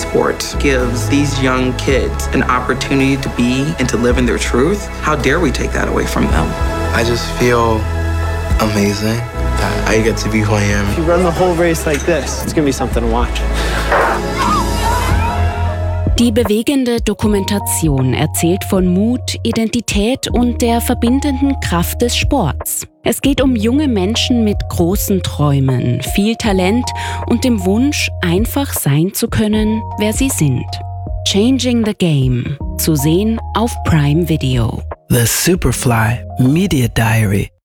sport gives these young kids an opportunity to be and to live in their truth, how dare we take that away from them? I just feel amazing that I get to be who I am. If you run the whole race like this, it's gonna be something to watch. Die bewegende Dokumentation erzählt von Mut, Identität und der verbindenden Kraft des Sports. Es geht um junge Menschen mit großen Träumen, viel Talent und dem Wunsch, einfach sein zu können, wer sie sind. Changing the Game, zu sehen auf Prime Video. The Superfly Media Diary.